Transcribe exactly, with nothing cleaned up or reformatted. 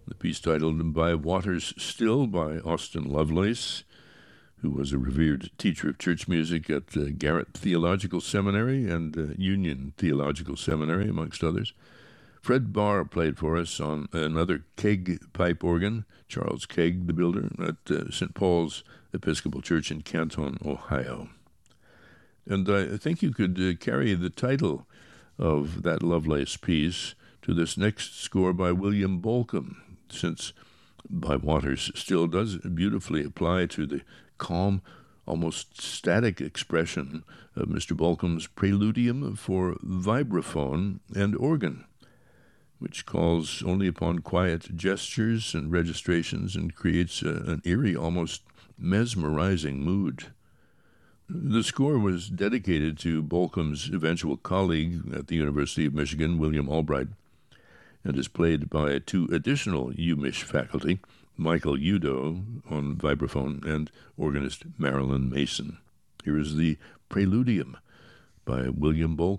The piece titled By Waters Still by Austin Lovelace, who was a revered teacher of church music at uh, Garrett Theological Seminary and uh, Union Theological Seminary, amongst others. Fred Barr played for us on another keg pipe organ, Charles Keg, the builder, at uh, Saint Paul's Episcopal Church in Canton, Ohio. And I think you could uh, carry the title of that Lovelace piece to this next score by William Bolcom, since By Waters still does beautifully apply to the calm, almost static expression of Mister Bolcom's preludium for vibraphone and organ, which calls only upon quiet gestures and registrations and creates a, an eerie, almost mesmerizing mood. The score was dedicated to Bolcom's eventual colleague at the University of Michigan, William Albright, and is played by two additional UMich faculty, Michael Udo on vibraphone and organist Marilyn Mason. Here is the Preludium by William Bolcom.